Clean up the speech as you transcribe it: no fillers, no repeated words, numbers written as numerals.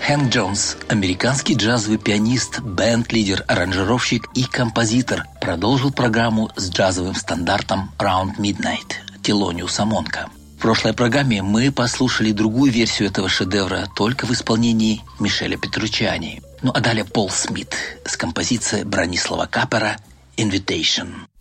Хэнк Джонс, американский джазовый пианист, бенд-лидер, аранжировщик и композитор, продолжил программу с джазовым стандартом «Round Midnight» Тheloniouса Монка. В прошлой программе мы послушали другую версию этого шедевра только в исполнении Мишеля Петруччиани. Ну а далее Пол Смит с композицией Бронислава Капера «Invitation».